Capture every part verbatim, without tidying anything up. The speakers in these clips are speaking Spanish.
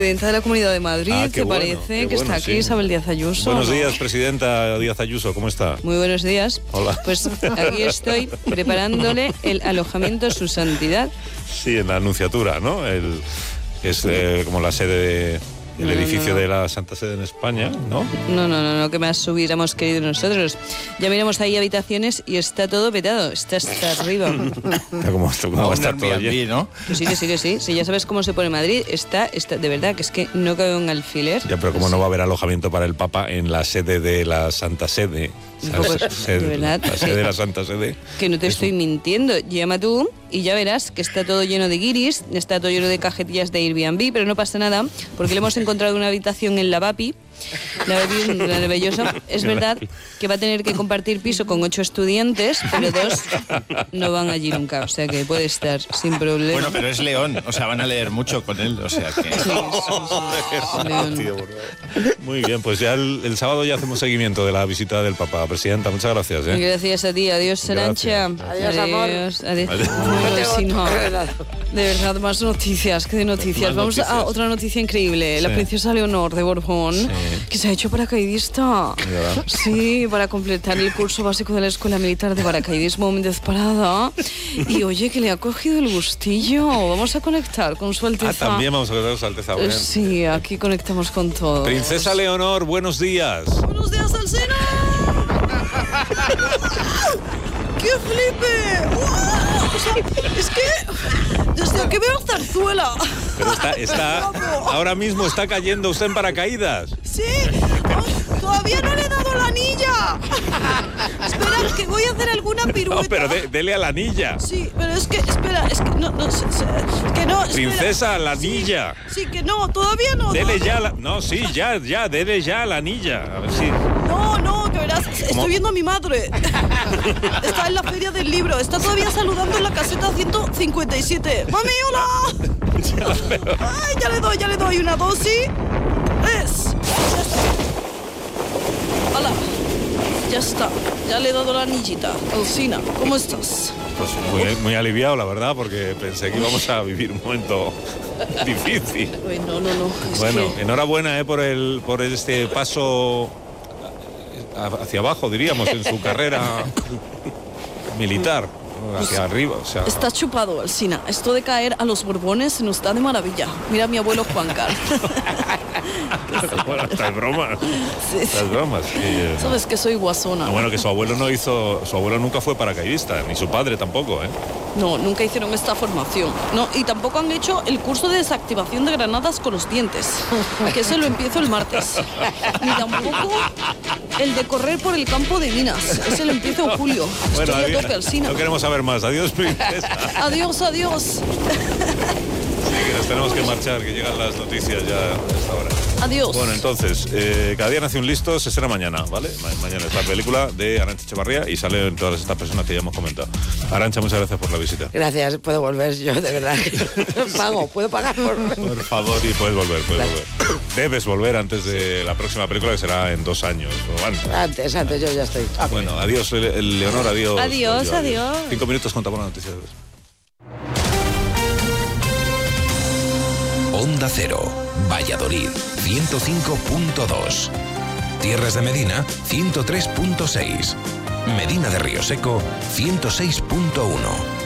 Presidenta de la Comunidad de Madrid, ah, ¿te bueno, parece? Que bueno, está aquí sí. Isabel Díaz Ayuso. Buenos ¿no? días, Presidenta Díaz Ayuso, ¿cómo está? Muy buenos días. Hola. Pues aquí estoy preparándole el alojamiento a su santidad. Sí, en la Anunciatura, ¿no? El, es eh, como la sede de... El no, edificio no, no. de la Santa Sede en España, ¿no? No, no, no, no, que más hubiéramos querido nosotros. Ya miramos ahí habitaciones y está todo petado, está hasta arriba. Está como, como va a estar todo allí, ¿no? Que sí, que sí, que sí. Si ya sabes cómo se pone Madrid, está, está, de verdad, que es que no cabe un alfiler. Ya, pero como sí. no va a haber alojamiento para el Papa en la sede de la Santa Sede. Pues, sede, de verdad, la sede sí. de la Santa Sede. Que no te es estoy un... mintiendo. Llama tú y ya verás que está todo lleno de guiris, está todo lleno de cajetillas de Airbnb, pero no pasa nada, porque le hemos encontrado una habitación en la Bapi. La Bapi, maravilloso. Es verdad que va a tener que compartir piso con ocho estudiantes, pero dos no van allí nunca, o sea que puede estar sin problema. Bueno, pero es León, o sea, van a leer mucho con él, o sea que... Sí, sí, sí. León. Tío, muy bien, pues ya el, el sábado ya hacemos seguimiento de la visita del Papa. Presidenta, muchas gracias. ¿eh? Gracias a ti, adiós Sarancha. Adiós, amor. Adiós, adiós. Adiós. No, sí, no. De verdad, más noticias, que de noticias. Más Vamos noticias. a otra noticia increíble. La Sí. princesa Leonor de Borbón, Sí. que se ha hecho paracaidista. ¿Verdad? Sí, para completar el curso básico de la Escuela Militar de Paracaidismo Méndez Parada. Y oye, que le ha cogido el gustillo. Vamos a conectar con su Ah, Alteza. también vamos a ver a su Alteza. Eh, Bien. Sí, aquí conectamos con todo. Princesa Leonor, buenos días. ¡Buenos días, Alsina! ¡Qué flipe! ¡Wow! O sea, es que desde que veo Zarzuela. Pero está, está, ahora mismo está cayendo usted en paracaídas. Sí, oh, todavía no le he dado la anilla. Espera, que voy a hacer alguna pirueta. No, pero de- dele a la anilla. Sí, pero es que, espera, es que no, no, se- se- que no, espera. Princesa, a la anilla. Sí, que no, todavía no. Dele todavía- ya la... No, sí, ya, ya, dele ya a la anilla. A ver si... No, no, que verás, ¿Cómo? estoy viendo a mi madre. Está en la feria del libro, está todavía saludando en la caseta ciento cincuenta y siete. ¡Mami, hola! Ay, ya le doy, ya le doy una dosis. Es. Ya está. Hola. Ya está. Ya le he dado la anillita. Alcina, ¿cómo estás? Pues muy, muy aliviado, la verdad, porque pensé que íbamos a vivir un momento difícil. Ay, no, no, no. Es Bueno, que... enhorabuena eh, por, el, por este paso hacia abajo, diríamos, en su carrera militar. Hacia arriba, o sea... Está chupado, Alsina. Esto de caer a los Borbones se nos da de maravilla. Mira a mi abuelo Juan Carlos. Bueno, estas bromas. Sí, sí. Estas bromas. sí, eh. Sabes que soy guasona. No, bueno, que su abuelo no hizo... Su abuelo nunca fue paracaidista, ni su padre tampoco, ¿eh? No, nunca hicieron esta formación. No, y tampoco han hecho el curso de desactivación de granadas con los dientes, que ese lo empiezo el martes. Ni tampoco el de correr por el campo de minas, ese lo empiezo en julio. Bueno, Estoy a adiós. tope, Alsina. No queremos saber más. Adiós, princesa. Adiós, adiós. Sí, que nos tenemos que marchar, que llegan las noticias ya a esta hora. Adiós. Bueno, entonces, eh, cada día nace un listo, se estrena mañana, ¿vale? Ma- mañana es la película de Arantxa Echevarría y salen todas estas personas que ya hemos comentado. Arantxa, muchas gracias por la visita. Gracias, puedo volver yo, de verdad. Pago, puedo pagar por... Por favor, y puedes volver, puedes volver. Debes volver antes de la próxima película, que será en dos años o antes. Antes, antes, yo ya estoy. Bueno, adiós, Le- Leonor, adiós. Adiós, Yo, adiós. Cinco minutos contamos las noticias. Onda Cero, Valladolid, ciento cinco punto dos. Tierras de Medina, ciento tres punto seis. Medina de Río Seco, ciento seis punto uno.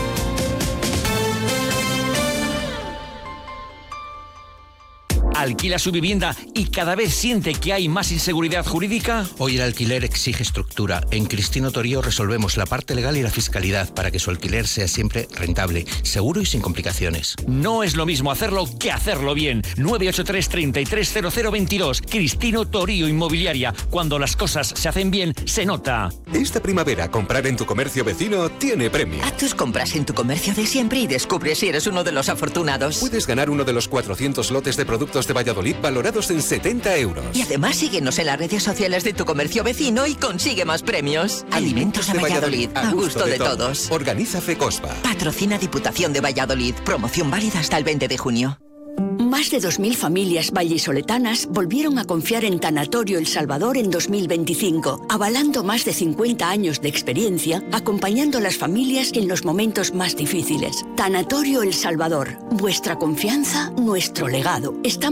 ¿Alquila su vivienda y cada vez siente que hay más inseguridad jurídica? Hoy el alquiler exige estructura. En Cristino Torío resolvemos la parte legal y la fiscalidad para que su alquiler sea siempre rentable, seguro y sin complicaciones. No es lo mismo hacerlo que hacerlo bien. nueve ocho tres, treinta y tres, cero cero veintidós. Cristino Torío Inmobiliaria. Cuando las cosas se hacen bien, se nota. Esta primavera comprar en tu comercio vecino tiene premio. Haz tus compras en tu comercio de siempre y descubre si eres uno de los afortunados. Puedes ganar uno de los cuatrocientos lotes de productos de Valladolid valorados en setenta euros. Y además síguenos en las redes sociales de tu comercio vecino y consigue más premios. Alimentos de Valladolid, a gusto de todos. Organiza FECOSPA. Patrocina Diputación de Valladolid. Promoción válida hasta el veinte de junio. Más Más de dos mil familias vallisoletanas volvieron a confiar en Tanatorio El Salvador en dos mil veinticinco, avalando más de cincuenta años de experiencia, acompañando a las familias en los momentos más difíciles. Tanatorio El Salvador, vuestra confianza, nuestro legado. Estamos